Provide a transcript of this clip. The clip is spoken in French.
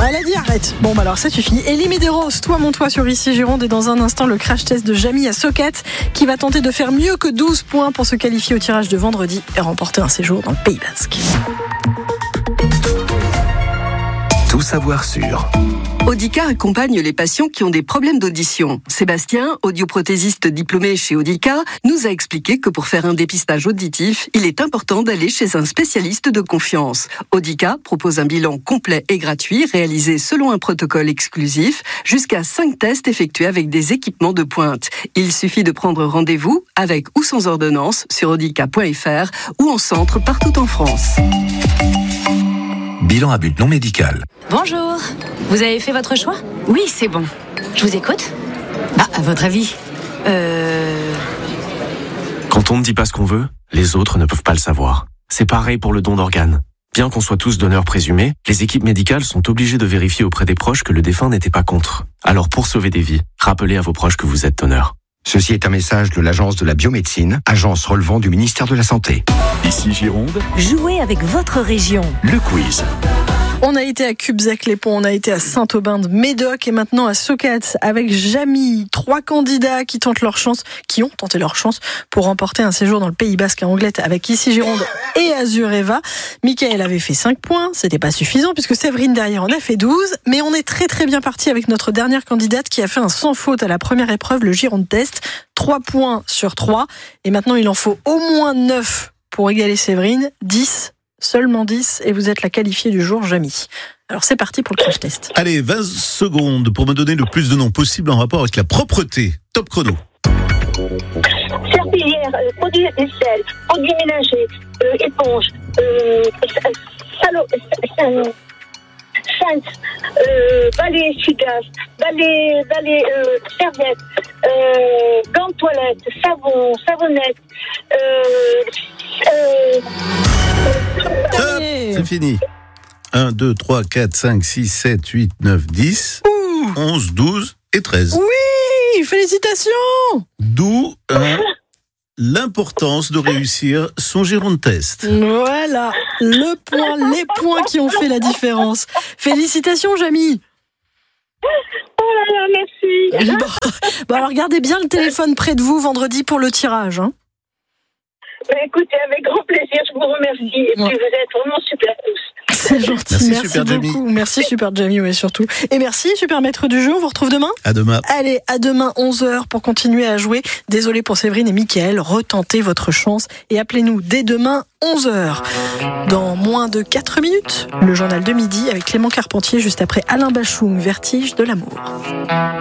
Elle a dit arrête. Bon, bah alors ça suffit. Elie Medeiros, toi mon toit sur Ici Gironde, et dans un instant le crash test de Jamy à Socket qui va tenter de faire mieux que 12 points pour se qualifier au tirage de vendredi et remporter un séjour dans le Pays Basque. Tout savoir sur Audica accompagne les patients qui ont des problèmes d'audition. Sébastien, audioprothésiste diplômé chez Audica, nous a expliqué que pour faire un dépistage auditif, il est important d'aller chez un spécialiste de confiance. Audica propose un bilan complet et gratuit réalisé selon un protocole exclusif, jusqu'à 5 tests effectués avec des équipements de pointe. Il suffit de prendre rendez-vous avec ou sans ordonnance sur audica.fr ou en centre partout en France. Bilan à but non médical. Bonjour, vous avez fait votre choix ? Oui, c'est bon. Je vous écoute. À votre avis Quand on ne dit pas ce qu'on veut, les autres ne peuvent pas le savoir. C'est pareil pour le don d'organes. Bien qu'on soit tous donneurs présumés, les équipes médicales sont obligées de vérifier auprès des proches que le défunt n'était pas contre. Alors pour sauver des vies, rappelez à vos proches que vous êtes donneur. Ceci est un message de l'Agence de la biomédecine, agence relevant du ministère de la Santé. Ici Gironde, Jouez avec votre région. le quiz. On a été à Cubzac-les-Ponts, on a été à Saint-Aubin-de-Médoc et maintenant à Socket avec Jamy. 3 candidats qui ont tenté leur chance pour remporter un séjour dans le Pays Basque à Anglette avec Ici Gironde et Azur Eva. Mickaël avait fait 5 points, c'était pas suffisant puisque Séverine derrière en a fait 12, mais on est très très bien parti avec notre dernière candidate qui a fait un sans faute à la première épreuve, le Gironde Test. 3 points sur 3 et maintenant il en faut au moins 9 pour égaler Séverine, 10. Seulement 10 et vous êtes la qualifiée du jour, Jamy. Alors c'est parti pour le crash test. Allez, 20 secondes pour me donner le plus de noms possible en rapport avec la propreté. Top chrono. Serpillière, produit vaisselle, produit ménager, éponge, balai essuie-glace, balai serviette, gants de toilette, savon, savonnette, C'est fini. 1, 2, 3, 4, 5, 6, 7, 8, 9, 10, 11, 12 et 13. Oui, félicitations. D'où l'importance de réussir son Gironde Test. Voilà, les points qui ont fait la différence. Félicitations, Jamy. Oh là là, merci. Bon, alors gardez bien le téléphone près de vous vendredi pour le tirage. Hein. Écoutez, avec grand plaisir, je vous remercie. Et puis vous êtes vraiment super tous. C'est gentil, merci Super beaucoup. Jamy. Merci Super Jamy, oui, surtout. Et merci Super Maître du jeu, on vous retrouve demain. À demain. Allez, à demain 11h pour continuer à jouer. Désolé pour Séverine et Mickaël, retentez votre chance et appelez-nous dès demain 11h. Dans moins de 4 minutes, le journal de midi avec Clément Carpentier juste après Alain Bachung, Vertige de l'amour.